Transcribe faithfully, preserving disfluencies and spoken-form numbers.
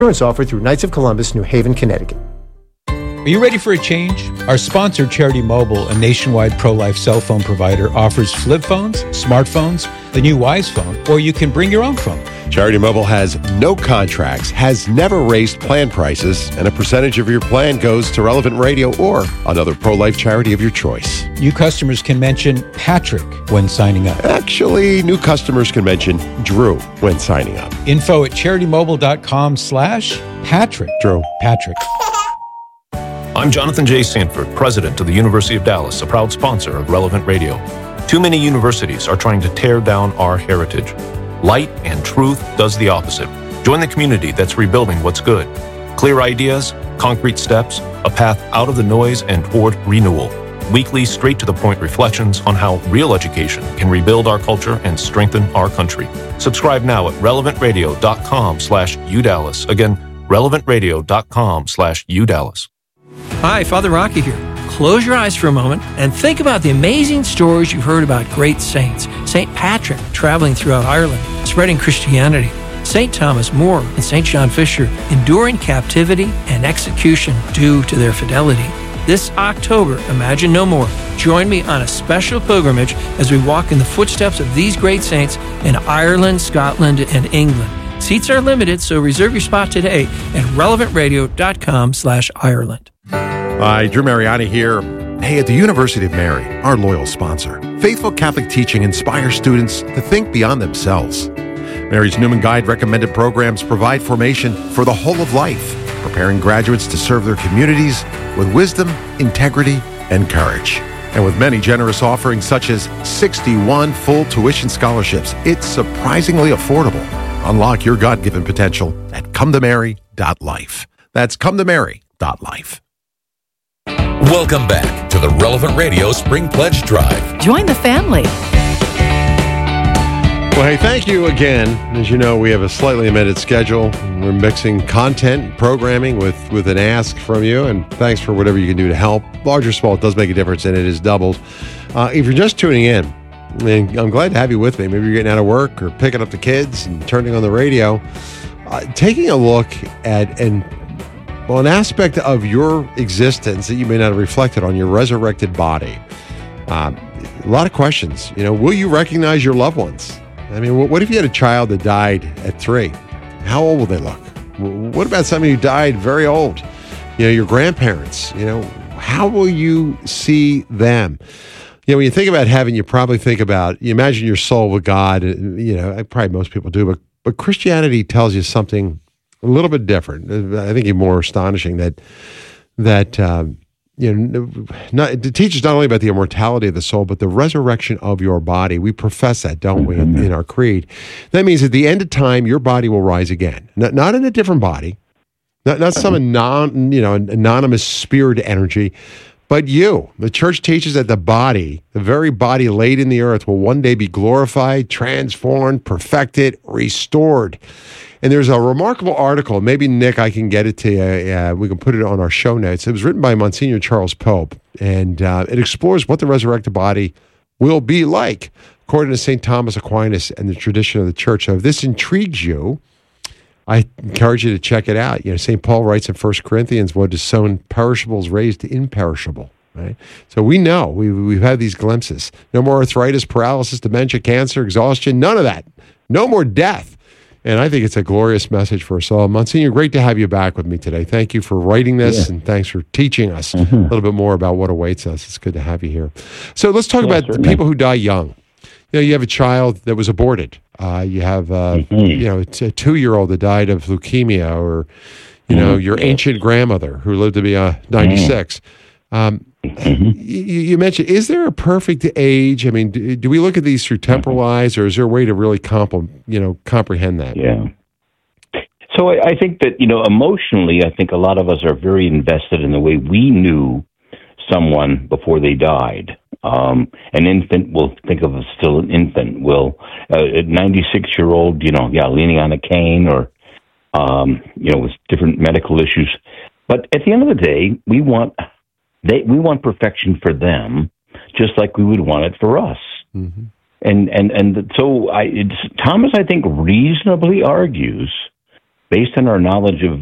Insurance offered through Knights of Columbus, New Haven, Connecticut. Are you ready for a change? Our sponsor, Charity Mobile, a nationwide pro-life cell phone provider, offers flip phones, smartphones, the new Wise Phone, or you can bring your own phone. Charity Mobile has no contracts, has never raised plan prices, and a percentage of your plan goes to Relevant Radio or another pro-life charity of your choice. New customers can mention Patrick when signing up. Actually, new customers can mention Drew when signing up. Info at CharityMobile.com slash Patrick. Drew. Patrick. I'm Jonathan J. Sanford, president of the University of Dallas, a proud sponsor of Relevant Radio. Too many universities are trying to tear down our heritage. Light and Truth does the opposite. Join the community that's rebuilding what's good. Clear ideas, concrete steps, a path out of the noise and toward renewal. Weekly, straight-to-the-point reflections on how real education can rebuild our culture and strengthen our country. Subscribe now at relevantradio.com slash UDallas. Again, relevantradio.com slash UDallas. Hi, Father Rocky here. Close your eyes for a moment and think about the amazing stories you've heard about great saints. Saint Patrick traveling throughout Ireland, spreading Christianity. Saint Thomas More and Saint John Fisher enduring captivity and execution due to their fidelity. This October, Imagine No More. Join me on a special pilgrimage as we walk in the footsteps of these great saints in Ireland, Scotland, and England. Seats are limited, so reserve your spot today at relevantradio.com slash Ireland. Hi, Drew Mariani here. Hey, at the University of Mary, our loyal sponsor, faithful Catholic teaching inspires students to think beyond themselves. Mary's Newman Guide recommended programs provide formation for the whole of life, preparing graduates to serve their communities with wisdom, integrity, and courage. And with many generous offerings such as sixty-one full tuition scholarships, it's surprisingly affordable. Unlock your God-given potential at come to mary dot life. That's come to mary dot life. Welcome back to the Relevant Radio Spring Pledge Drive. Join the family. Well, hey, thank you again. As you know, we have a slightly amended schedule. We're mixing content, programming with, with an ask from you, and thanks for whatever you can do to help. Large or small, it does make a difference, and it is doubled. Uh, if you're just tuning in, I mean, I'm glad to have you with me. Maybe you're getting out of work or picking up the kids and turning on the radio. Uh, taking a look at and well, an aspect of your existence that you may not have reflected on, your resurrected body. Uh, a lot of questions. You know, will you recognize your loved ones? I mean, what if you had a child that died at three? How old will they look? What about somebody who died very old? You know, your grandparents, you know, how will you see them? You know, when you think about heaven, you probably think about, you imagine your soul with God. You know, probably most people do, but, but Christianity tells you something a little bit different. I think it's more astonishing that, that um, you know, not, it teaches not only about the immortality of the soul, but the resurrection of your body. We profess that, don't we, in, in our creed? That means at the end of time, your body will rise again. Not, not in a different body, not, not some non, you know, anonymous spirit energy, but you. The church teaches that the body, the very body laid in the earth, will one day be glorified, transformed, perfected, restored. And there's a remarkable article. Maybe, Nick, I can get it to you. Uh, we can put it on our show notes. It was written by Monsignor Charles Pope, and uh, it explores what the resurrected body will be like, according to Saint Thomas Aquinas and the tradition of the church. So if this intrigues you, I encourage you to check it out. You know, Saint Paul writes in First Corinthians, what is sown perishable is raised imperishable. Right? So we know, we, we've had these glimpses. No more arthritis, paralysis, dementia, cancer, exhaustion, none of that. No more death. And I think it's a glorious message for us all. Monsignor, great to have you back with me today. Thank you for writing this, yeah. and thanks for teaching us mm-hmm. a little bit more about what awaits us. It's good to have you here. So let's talk yeah, about certainly. the people who die young. You know, you have a child that was aborted. Uh, you have, uh, mm-hmm. you know, it's a two-year-old that died of leukemia, or, you know, mm-hmm. your ancient grandmother who lived to be uh, ninety-six. Um, mm-hmm. you, you mentioned, is there a perfect age? I mean, do, do we look at these through temporal eyes, or is there a way to really comp- you know, comprehend that? Yeah. So I, I think that, you know, emotionally, I think a lot of us are very invested in the way we knew someone before they died. Um, an infant will think of as still an infant. Will uh, a ninety-six-year-old, you know, yeah, leaning on a cane, or, um, you know, with different medical issues. But at the end of the day, we want... They, we want perfection for them, just like we would want it for us. Mm-hmm. And and and so I, it's, Thomas, I think, reasonably argues based on our knowledge of